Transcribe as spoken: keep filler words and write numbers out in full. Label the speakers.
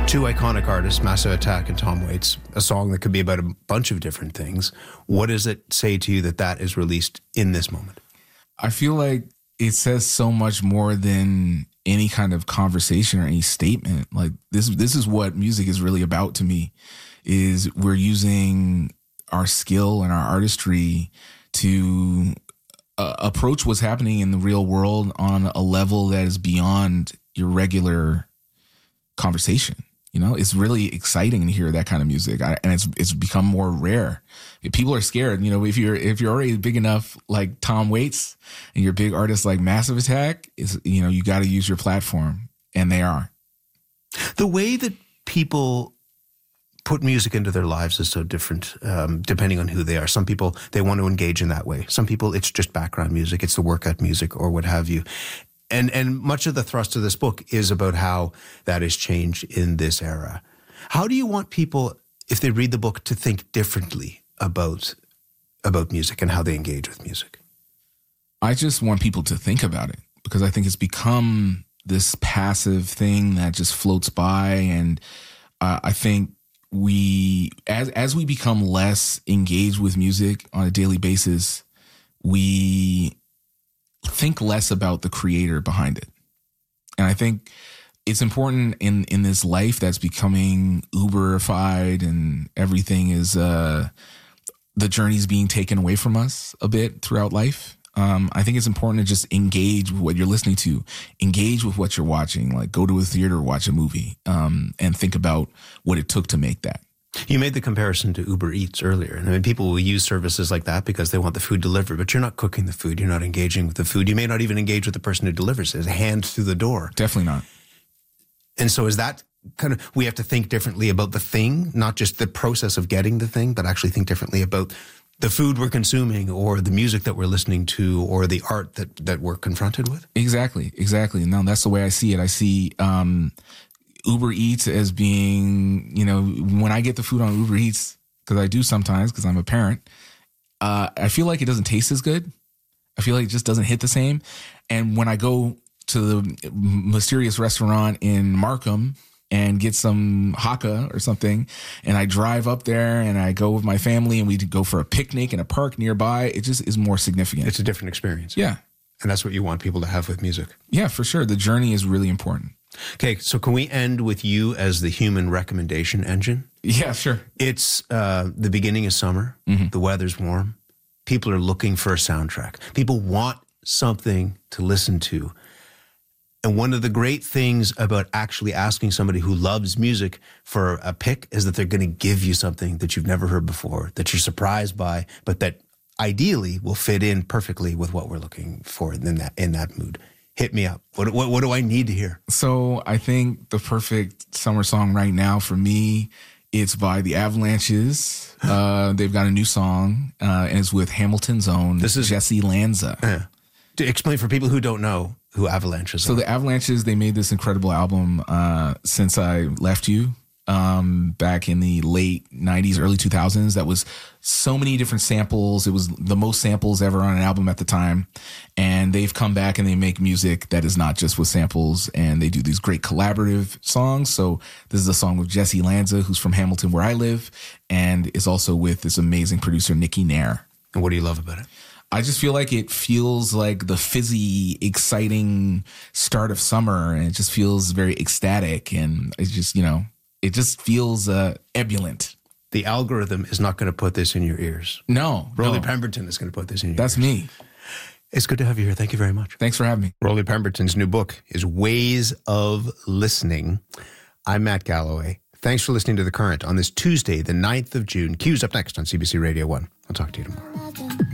Speaker 1: Two iconic artists, Massive Attack and Tom Waits, a song that could be about a bunch of different things. What does it say to you that that is released in this moment?
Speaker 2: I feel like it says so much more than any kind of conversation or any statement. Like this, this is what music is really about to me, is we're using our skill and our artistry to uh, approach what's happening in the real world on a level that is beyond your regular conversation. You know, it's really exciting to hear that kind of music, I, and it's it's become more rare. People are scared. You know, if you're if you're already big enough like Tom Waits and you're big artists like Massive Attack, is you know you got to use your platform, and they are.
Speaker 1: The way that people put music into their lives is so different um, depending on who they are. Some people, they want to engage in that way. Some people, it's just background music, it's the workout music or what have you. And and much of the thrust of this book is about how that has changed in this era. How do you want people, if they read the book, to think differently about about music and how they engage with music?
Speaker 2: I just want people to think about it, because I think it's become this passive thing that just floats by. And uh, I think we, as as we become less engaged with music on a daily basis, we think less about the creator behind it. And I think it's important in, in this life that's becoming Uberified and everything is, uh, the journey's being taken away from us a bit throughout life. Um, I think it's important to just engage with what you're listening to, engage with what you're watching, like go to a theater, watch a movie, um, and think about what it took to make that.
Speaker 1: You made the comparison to Uber Eats earlier. And I mean, people will use services like that because they want the food delivered, but you're not cooking the food. You're not engaging with the food. You may not even engage with the person who delivers it. It's a hand through the door.
Speaker 2: Definitely not.
Speaker 1: And so is that kind of, we have to think differently about the thing, not just the process of getting the thing, but actually think differently about the food we're consuming or the music that we're listening to or the art that, that we're confronted with?
Speaker 2: Exactly. Exactly. Now that's the way I see it. I see, um, Uber Eats as being, you know, when I get the food on Uber Eats, because I do sometimes because I'm a parent, uh, I feel like it doesn't taste as good. I feel like it just doesn't hit the same. And when I go to the mysterious restaurant in Markham and get some haka or something, and I drive up there and I go with my family and we go for a picnic in a park nearby, it just is more significant.
Speaker 1: It's a different experience.
Speaker 2: Yeah.
Speaker 1: And that's what you want people to have with music.
Speaker 2: Yeah, for sure. The journey is really important.
Speaker 1: Okay, so can we end with you as the human recommendation engine?
Speaker 2: Yeah, sure.
Speaker 1: It's uh, the beginning of summer. Mm-hmm. The weather's warm. People are looking for a soundtrack. People want something to listen to. And one of the great things about actually asking somebody who loves music for a pick is that they're going to give you something that you've never heard before, that you're surprised by, but that ideally will fit in perfectly with what we're looking for in that in that mood. Hit me up. What, what what do I need to hear?
Speaker 2: So I think the perfect summer song right now for me, it's by the Avalanches. Uh, they've got a new song, uh, and it's with Hamilton's own this is, Jesse Lanza.
Speaker 1: Yeah. To explain for people who don't know who Avalanches are.
Speaker 2: So the Avalanches, they made this incredible album, uh, Since I Left You, um, back in the late nineties, early two thousands. That was so many different samples. It was the most samples ever on an album at the time. And they've come back and they make music that is not just with samples, and they do these great collaborative songs. So this is a song with Jesse Lanza, who's from Hamilton, where I live, and is also with this amazing producer, Nicky Nair.
Speaker 1: And what do you love about it?
Speaker 2: I just feel like it feels like the fizzy, exciting start of summer, and it just feels very ecstatic, and it's just, you know, it just feels uh, ebullient.
Speaker 1: The algorithm is not going to put this in your ears.
Speaker 2: No.
Speaker 1: Rolly
Speaker 2: no.
Speaker 1: Pemberton is going to put this in your
Speaker 2: That's
Speaker 1: ears.
Speaker 2: That's me.
Speaker 1: It's good to have you here. Thank you very much.
Speaker 2: Thanks for having me.
Speaker 1: Rolly Pemberton's new book is Ways of Listening. I'm Matt Galloway. Thanks for listening to The Current on this Tuesday, the ninth of June. Q's up next on C B C Radio one. I'll talk to you tomorrow.